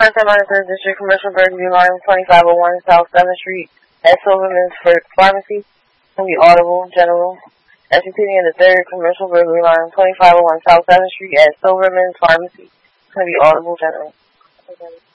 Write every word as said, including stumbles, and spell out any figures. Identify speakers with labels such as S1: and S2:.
S1: Contact line third District Commercial Burgundy Line twenty-five oh one South seventh Street at Silverman's Pharmacy. It's going to be audible, general. Executing in the third Commercial Burgundy Line twenty-five oh one South seventh Street at Silverman's Pharmacy. It's going to be audible, general. Okay.